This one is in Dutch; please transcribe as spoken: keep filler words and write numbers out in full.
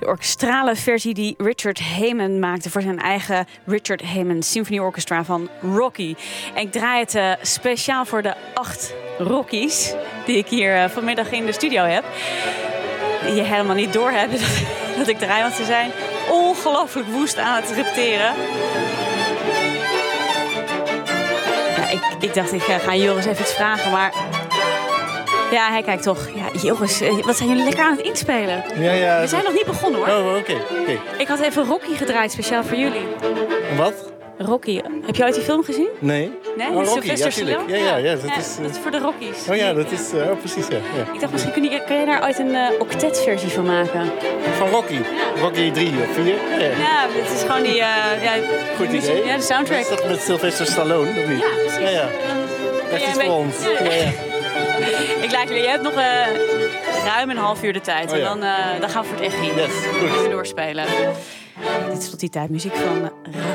de orkestrale versie die Richard Heyman maakte voor zijn eigen Richard Heyman Symphony Orchestra van Rocky. En ik draai het uh, speciaal voor de acht Rockies die ik hier uh, vanmiddag in de studio heb. Die je helemaal niet doorhebben dat, dat ik draai, want ze zijn ongelooflijk woest aan het repeteren. Ja, ik, ik dacht, ik ga Joris even iets vragen, maar... Ja, hij kijkt toch. Ja, Joris, wat zijn jullie lekker aan het inspelen? Ja, ja. We zijn nog niet begonnen, hoor. Oh, oké. Okay, okay. Ik had even Rocky gedraaid, speciaal voor jullie. Wat? Rocky. Heb je ooit die film gezien? Nee. Nee? Oh, Rocky, Sylvester ja, Stallone? ja, ja, ja, dat, ja, is, uh... dat is voor de Rockies. Oh ja, dat is... Uh, oh, precies, ja. ja. Ik dacht, misschien kun je, kun je daar ooit een uh, octetversie van maken. Van Rocky? Ja. Rocky drie of vier? Ja, ja. Ja, het is gewoon die... Uh, ja, Goed idee. Ja, de soundtrack. Is dat met Sylvester Stallone, of niet? Ja, precies. Ja, ja. Echt iets voor ons. Ja, ja. Ja. Ik laat jullie, je hebt nog uh, ruim een half uur de tijd. Oh, ja. En dan, uh, dan gaan we voor het echt in. Yes, goed. Even doorspelen. Dit is tot die tijd muziek van Rafael.